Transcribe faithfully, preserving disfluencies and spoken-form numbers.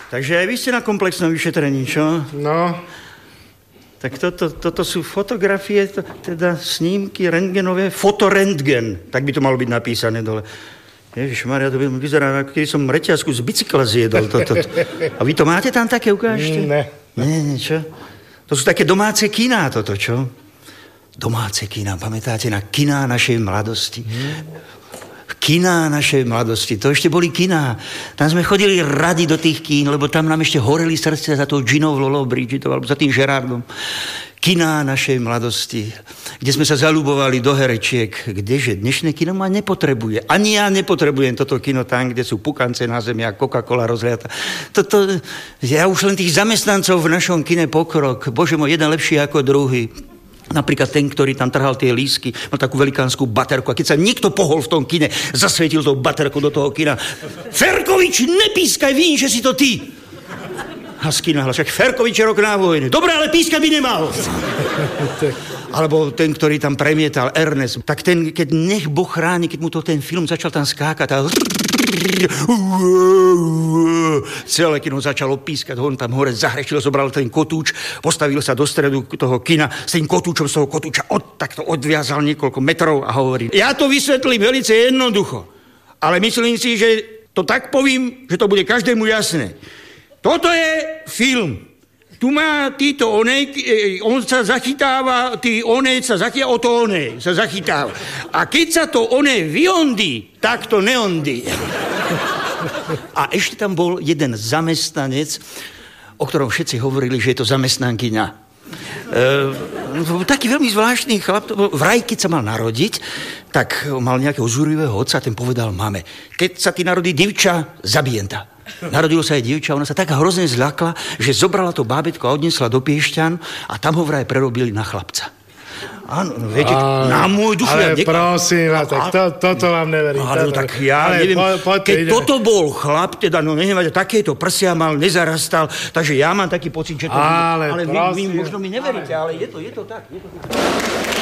Takže aj vy ste na komplexnom vyšetrení, čo? No. Tak toto, toto sú fotografie, to, teda snímky rentgenové, fotorentgen, tak by to malo byť napísané dole. Ježišmaria, to vyzerá, ako keď som reťazku z bicykla zjedol. Toto. A vy to máte tam také, ukážte? Ne. Nie, nie, čo? To sú také domáce kiná, toto, čo? Domáce kiná, pamätáte na kiná našej mladosti? Hmm. Kiná našej mladosti, to ešte boli kiná. Tam sme chodili radi do tých kín, lebo tam nám ešte horeli srdce za tou Ginou Lolou Bridgetou, alebo za tým Gerardom. Kiná našej mladosti, kde sme sa zaľubovali do herečiek. Kdeže dnešné kino ma nepotrebuje. Ani ja nepotrebujem toto kino tam, kde sú pukance na zemi a Coca-Cola rozliata. Toto, ja už len tých zamestnancov v našom kine Pokrok. Bože môj, jeden lepší ako druhý. Napríklad ten, ktorý tam trhal tie lístky, mal takú velikánsku baterku a keď sa niekto pohol v tom kine, zasvietil tou baterkou do toho kina. Ferkovič, nepískaj, vín, že si to ty. A z kina hlas, však Ferkovič je rok na vojne. Dobre, ale pískať by nemal. Alebo ten, ktorý tam premietal, Ernest, tak ten, keď nech Boh chráni, keď mu to ten film začal tam skákať a celé kino začalo pískať, on tam hore zahrešil, zobral ten kotúč, postavil sa do stredu toho kina s tým kotúčom, z toho kotúča od, takto odviazal niekoľko metrov a hovorí, ja to vysvetlím veľmi jednoducho, ale myslím si, že to tak povím, že to bude každému jasné. Toto je film. Tu má títo onej, on sa zachytáva, tí onej sa zachytáva, o to onej sa zachytáva. A keď sa to onej vyondí, tak to neondí. A ešte tam bol jeden zamestnanec, o ktorom všetci hovorili, že je to zamestnankyňa. E, taký veľmi zvláštny chlap, vraj, keď sa mal narodiť, tak mal nejakého zúrivého otca a ten povedal mame, keď sa ti narodí divča, zabijem ta. Narodilo sa aj dievča, ona sa tak hrozne zľakla, že zobrala to bábätko a odnesla do Piešťan a tam ho vraj prerobili na chlapca. Áno, viete, a, na môj dušu... Ale ja prosím, a, tak to, toto vám neverím. Áno, tak ja ale neviem, po, po, keď ide. toto bol chlap, teda, no neviem, takéto prsia mal, nezarastal, takže ja mám taký pocit, že to... Ale, ale vy, vy prosím, možno mi neveríte, ale je to, je to tak, je to tak.